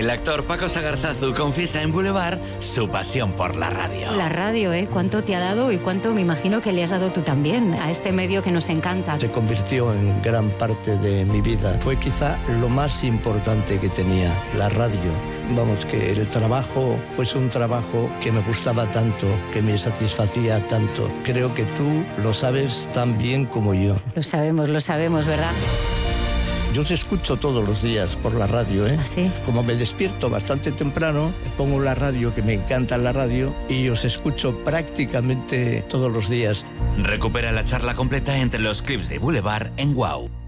El actor Paco Sagarzazu confiesa en Boulevard su pasión por la radio. La radio, ¿cuánto te ha dado y cuánto me imagino que le has dado tú también a este medio que nos encanta? Se convirtió en gran parte de mi vida. Fue quizá lo más importante que tenía, la radio. Vamos, que el trabajo fuese un trabajo que me gustaba tanto, que me satisfacía tanto. Creo que tú lo sabes tan bien como yo. Lo sabemos, ¿verdad? Yo os escucho todos los días por la radio, ¿Ah, sí? Como me despierto bastante temprano, pongo la radio, que me encanta la radio, y os escucho prácticamente todos los días. Recupera la charla completa entre los clips de Boulevard en WOW.